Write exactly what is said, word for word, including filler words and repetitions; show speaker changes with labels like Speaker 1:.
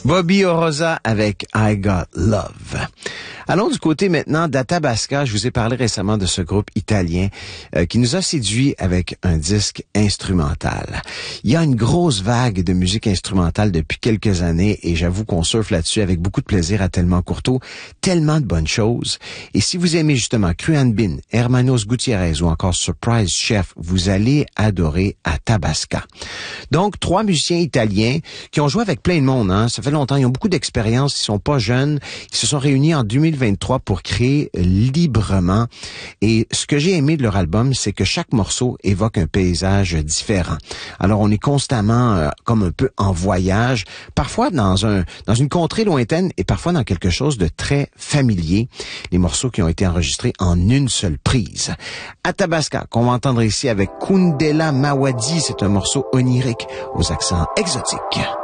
Speaker 1: Bobby Oroza avec I Got Love. Allons du côté maintenant d'Athabasca. Je vous ai parlé récemment de ce groupe italien euh, qui nous a séduits avec un disque instrumental. Il y a une grosse vague de musique instrumentale depuis quelques années et j'avoue qu'on surfe là-dessus avec beaucoup de plaisir à Tellement Courteau. Tellement de bonnes choses. Et si vous aimez justement Cruan Bin, Hermanos Gutiérrez ou encore Surprise Chef, vous allez adorer Athabasca. Donc, trois musiciens italiens qui ont joué avec plein de monde. Hein. Ça fait longtemps, ils ont beaucoup d'expérience, ils sont pas jeunes. Ils se sont réunis en deux mille vingt-trois pour créer Librement. Et ce que j'ai aimé de leur album, c'est que chaque morceau évoque un paysage différent. Alors, on est constamment euh, comme un peu en voyage, parfois dans un dans une contrée lointaine et parfois dans quelque chose de très familier. Les morceaux qui ont été enregistrés en une seule prise. Athabasca, qu'on va entendre ici avec Kundela Mawadi, c'est un morceau onirique aux accents exotiques.